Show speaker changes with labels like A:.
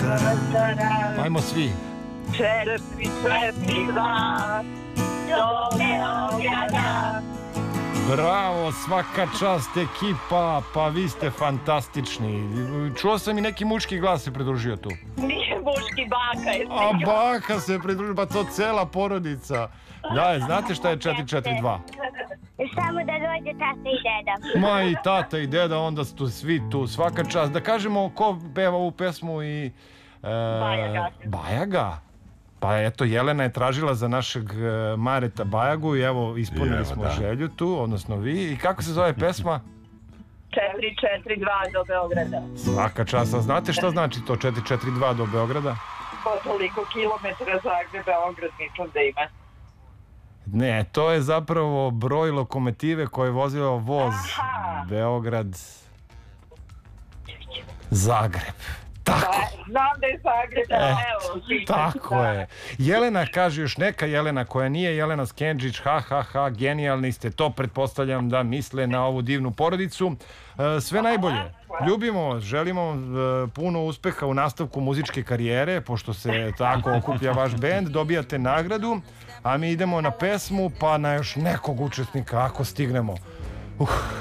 A: Ajmo svi.
B: 442 do Beograda.
A: Bravo, svaka čast ekipa, pa vi ste fantastični. Čuo sam i neki muški glas se pridružio tu.
B: Nije muški, baka je.
A: A baka se pridružila, pa to cela porodica. Da, znate šta je 442?
C: Samo da dođe tata i deda.
A: Ma i tata i deda, onda su svi tu, svaka čast. Da kažemo ko peva ovu pesmu i...
B: Bajaga.
A: Bajaga? Pa eto, Jelena je tražila za našeg Mareta Bajagu i evo, ispunili smo želju tu, odnosno vi. I kako se zove pesma?
B: 442 do Beograda.
A: Svaka čast. A znate šta znači to 442 do Beograda?
B: Po toliko kilometara Zagreb, Beograd, mislim da ima.
A: Ne, to je zapravo broj lokomotive koje je vozio voz Beograd Zagreb. Tako.
B: Znam da je Zagreb, evo.
A: Tako je. Jelena kaže, još neka Jelena koja nije Jelena Skenđić, ha, genijalni ste, to pretpostavljam da misle na ovu divnu porodicu. Sve najbolje. Ljubimo, želimo puno uspeha u nastavku muzičke karijere, pošto se tako okuplja vaš bend, dobijate nagradu, a mi idemo na pesmu, pa na još nekog učesnika, ako stignemo.